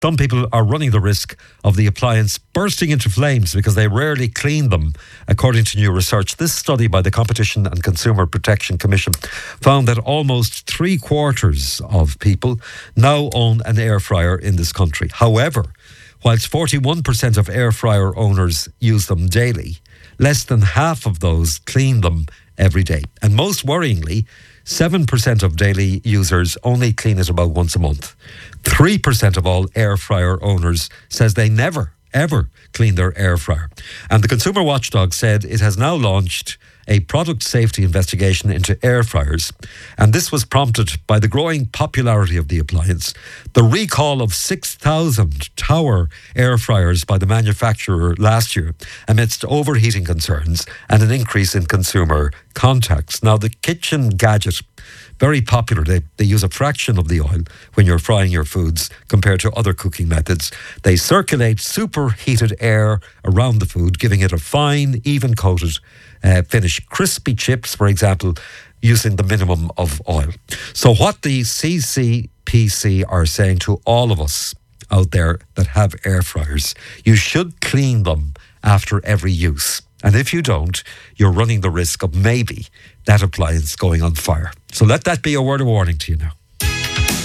Some people are running the risk of the appliance bursting into flames because they rarely clean them, according to new research. This study by the Competition and Consumer Protection Commission found that almost 3/4 of people now own an air fryer in this country. However, whilst 41% of air fryer owners use them daily, less than half of those clean them every day. And most worryingly, 7% of daily users only clean it about once a month. 3% of all air fryer owners says they never, ever clean their air fryer. And the Consumer Watchdog said it has now launched a product safety investigation into air fryers. And this was prompted by the growing popularity of the appliance, the recall of 6,000 Tower air fryers by the manufacturer last year amidst overheating concerns and an increase in consumer contacts. Now, the kitchen gadget, very popular. They use a fraction of the oil when you're frying your foods compared to other cooking methods. They circulate superheated air around the food, giving it a fine, even coated finish. Crispy chips, for example, using the minimum of oil. So what the CCPC are saying to all of us out there that have air fryers, you should clean them after every use. And if you don't, you're running the risk of maybe that appliance going on fire. So let that be a word of warning to you now.